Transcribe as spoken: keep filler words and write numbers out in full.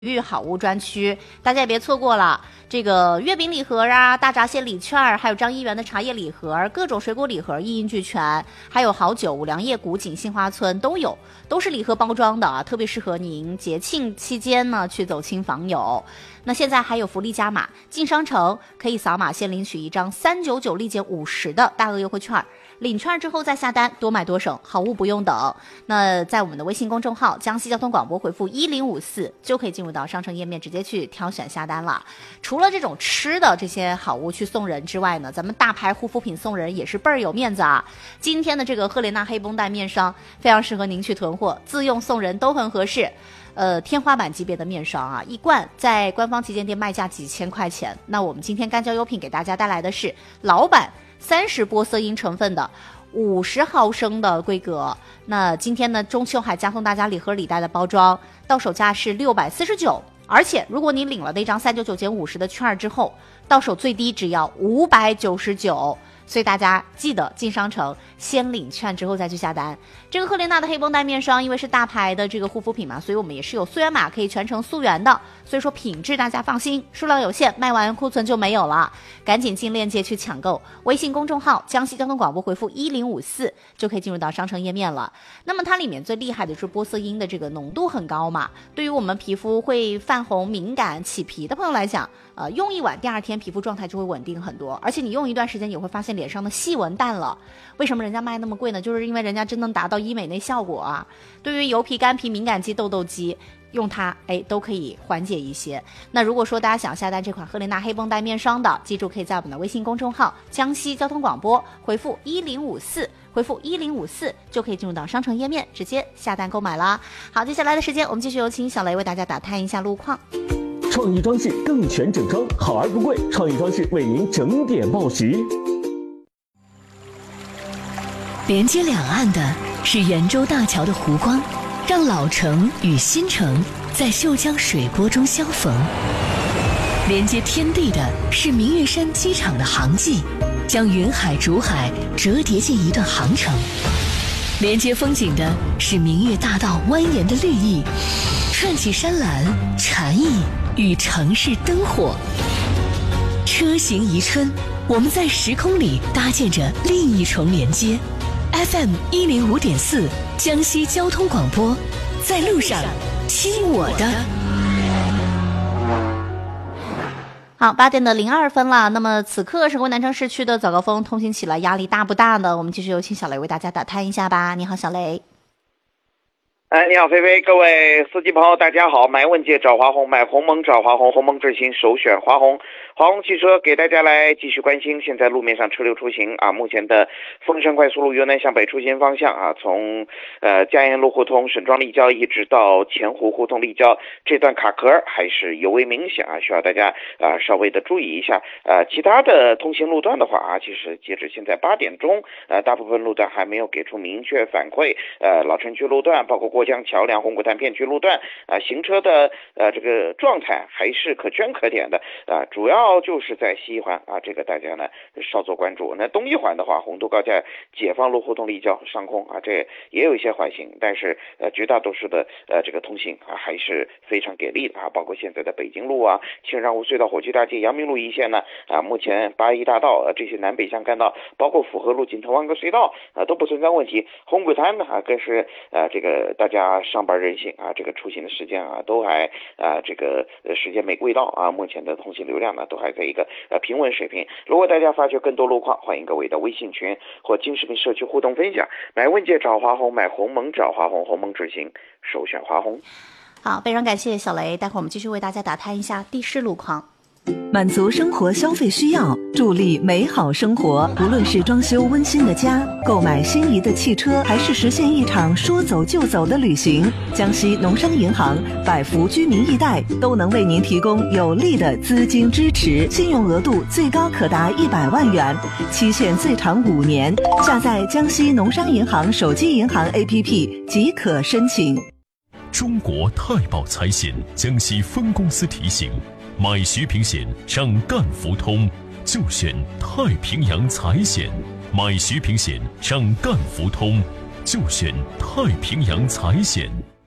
域好物专区，大家也别错过了。这个月饼礼盒啊，大闸蟹礼券，还有张一元的茶叶礼盒，各种水果礼盒一应俱全，还有好酒、五粮液、古井、杏花村都有，都是礼盒包装的啊，特别适合您节庆期间呢去走亲访友。那现在还有福利加码，进商城可以扫码先领取一张三百九十九立减五十的大额优惠券，领券之后再下单，多买多省，好物不用等。那在我们的微信公众号江西交通广播回复一零五四就可以进入到商城页面，直接去挑选下单了。除了这种吃的这些好物去送人之外呢，咱们大牌护肤品送人也是倍儿有面子啊。今天的这个赫莲娜黑绷带面霜非常适合您去囤货，自用送人都很合适。呃，天花板级别的面霜啊，一罐在官方旗舰店卖价几千块钱。那我们今天干胶优品给大家带来的是老版三十玻色因成分的五十毫升的规格。那今天呢，中秋还加送大家礼盒礼袋的包装，到手价是六百四十九。而且如果你领了那张三百九十九减五十的券之后，到手最低只要五百九十九。所以大家记得进商城先领券之后再去下单。这个赫莲娜的黑绷带面霜因为是大牌的这个护肤品嘛，所以我们也是有溯源码，可以全程溯源的，所以说品质大家放心，数量有限，卖完库存就没有了，赶紧进链接去抢购。微信公众号江西交通广播回复一零五四就可以进入到商城页面了。那么它里面最厉害的是玻色因的这个浓度很高嘛，对于我们皮肤会泛红敏感起皮的朋友来讲，呃，用一晚第二天皮肤状态就会稳定很多，而且你用一段时间也会发现脸上的细纹淡了。为什么人家卖那么贵呢？就是因为人家真能达到医美那效果啊。对于油皮、干皮、敏感肌、痘痘肌，用它哎都可以缓解一些。那如果说大家想下单这款赫莲娜黑绷带面霜的，记住可以在我们的微信公众号江西交通广播回复一零五四，回复一零五四就可以进入到商城页面，直接下单购买啦。好，接下来的时间我们继续有请小雷为大家打探一下路况。 创意装饰更全整装，好而不贵，创意装饰为您整点报时。 连接两岸的是圆洲大桥的湖光，让老城与新城在秀江水波中相逢。连接天地的是明月山机场的航迹，将云海竹海折叠进一段航程。连接风景的是明月大道蜿蜒的绿意，串起山岚禅意与城市灯火。车行宜春，我们在时空里搭建着另一重连接。F M 一零五点四，江西交通广播，在路上听我的。 好，八点的零二分了。那么此刻省会南城市区的早高峰通行起来压力大不大呢？我们继续有请小雷为大家打探一下吧。你好，小雷。 哎，你好，菲菲，各位司机朋友，大家好！买问界找华虹，买鸿蒙找华虹，鸿蒙之行首选华虹。华虹汽车给大家来继续关心现在路面上车流出行啊，目前的凤山快速路由南向北出行方向啊，从呃嘉延路胡同沈庄立交一直到前湖胡同立交这段卡壳还是尤为明显啊，需要大家啊稍微的注意一下。呃，其他的通行路段的话啊，其实截止现在八点钟，呃，大部分路段还没有给出明确反馈。呃，老城区路段包括过江桥梁、红谷滩片区路段啊、呃，行车的呃这个状态还是可圈可点的啊、呃，主要就是在西一环啊，这个大家呢稍作关注。那东一环的话，红都高架解放路胡同立交上空啊，这也有一些缓行，但是呃绝大多数的呃这个通行啊还是非常给力的啊，包括现在的北京路啊、青山湖隧道、火炬大街、阳明路一线呢啊，目前八一大道、呃、这些南北向干道，包括府河路、锦头湾个隧道啊都不存在问题。红谷滩呢啊更是呃这个大家上班人性啊，这个出行的时间啊都还啊这个时间没贵到啊，目前的通行流量呢都还在一个呃平稳水平。如果大家发觉更多路况，欢迎各位的微信群或金视频社区互动分享。买问界找华虹，买鸿蒙找华虹，鸿蒙之行首选华虹。 好，非常感谢小雷，待会儿我们继续为大家打探一下地势路况。 满足生活消费需要，助力美好生活。无论是装修温馨的家，购买心仪的汽车，还是实现一场说走就走的旅行，江西农商银行百福居民易贷都能为您提供有力的资金支持，信用额度最高可达一百万元，期限最长五年。下载江西农商银行手机银行 A P P 即可申请。 中国太保财险江西分公司提醒：买徐平险上赣福通，就选太平洋财险；买徐平险上赣福通，就选太平洋财险。